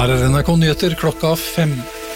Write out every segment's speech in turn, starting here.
Her NRK-nyheter klokka 5.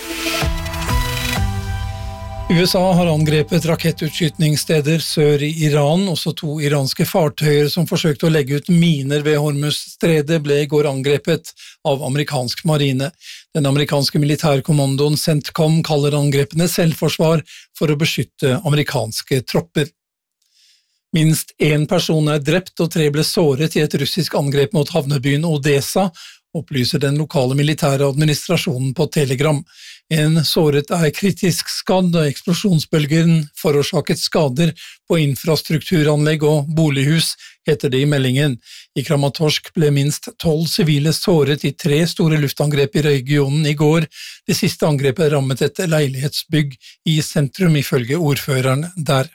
USA har angrepet rakettutskytningssteder sør i Iran. Også 2 iranske fartøyer som forsøkte å legge ut miner ved Hormuz-stredet ble i går angrepet av amerikansk marine. Den amerikanske militærkommandoen CENTCOM kaller angrepene selvforsvar for å beskytte amerikanske tropper. Minst 1 person er drept og 3 ble såret i et russisk angrep mot havnebyen Odessa, opplyser den lokale militære administrasjonen på Telegram. En såret er kritisk skadd, og eksplosjonsbølgen forårsaket skader på infrastrukturanlegg og bolighus, heter det i meldingen. I Kramatorsk ble minst 12 sivile såret i 3 store luftangrep i regionen i går. Det siste angrepet rammet et leilighetsbygg i sentrum, ifølge ordføreren der.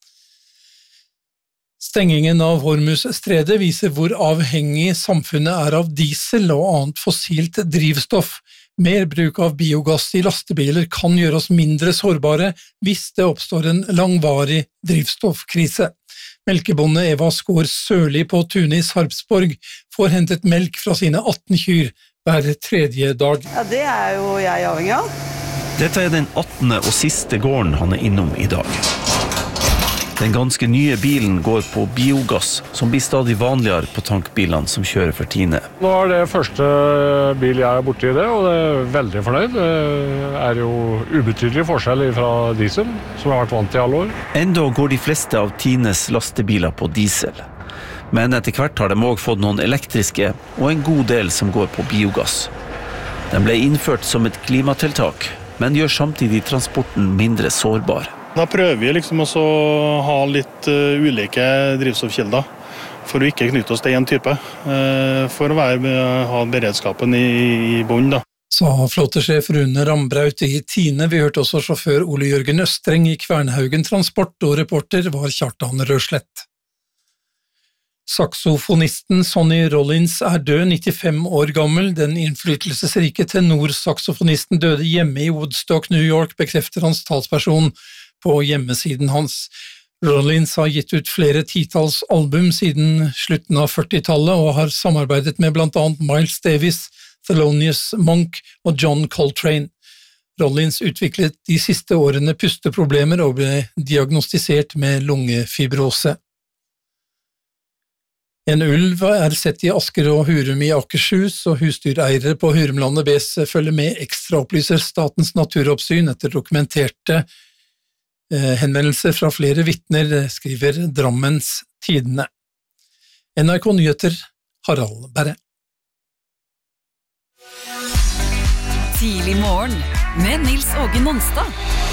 Stengingen av Hormuz-stredet viser hvor avhengig samfunnet er av diesel og annet fossilt drivstoff. Mer bruk av biogass i lastebiler kan gjøre oss mindre sårbare hvis det oppstår en langvarig drivstoffkrise. Melkebonde Eva Skår Sørli på Tunet i Sarpsborg får hentet melk fra sine 18 kyr hver 3. dag. Ja, det er jo jeg avhengig av. Dette er den 18. og siste gården han er innom i dag. Den ganske nye bilen går på biogass, som blir stadig vanligere på tankbilene som kjører for Tine. Nå er det første bil jeg er borte i det, og det er veldig fornøyd. Det er jo ubetydelig forskjell fra diesel, som jeg har vært vant til i alle år. Enda går de fleste av Tines lastebiler på diesel. Men etter hvert har de også fått noen elektriske, og en god del som går på biogass. Den ble innført som et klimatiltak, men gjør samtidig transporten mindre sårbar. Da prøver vi liksom også å ha litt ulike drivstoffkilder for å ikke knytte oss til en type, for å ha beredskapen i bunn. Sa flåtesjef Rune Rambraut i Tine. Vi hørte også sjåfør Ole Jørgen Østreng i Kvernhaugen Transport, og reporter var Kjartan Røslett. Saksofonisten Sonny Rollins er død, 95 år gammel. Den innflytelsesrike tenor-saksofonisten døde hjemme i Woodstock, New York, bekrefter hans talsperson på hjemmesiden hans. Rollins har gitt ut flere titalls album siden slutten av 40-tallet og har samarbeidet med blant annet Miles Davis, Thelonious Monk og John Coltrane. Rollins utviklet de siste årene pusteproblemer og ble diagnostisert med lungefibrose. En ulv er sett i Asker og Hurum i Akershus, og husdyreiere på Hurumlandet bes følge med ekstra, opplyser Statens naturoppsyn etter dokumenterte henvendelser fra flere vitner, skriver Drammens Tidende. NRK Nyheter, Harald Berre. Tidlig morgen med Nils Åge Nonstad.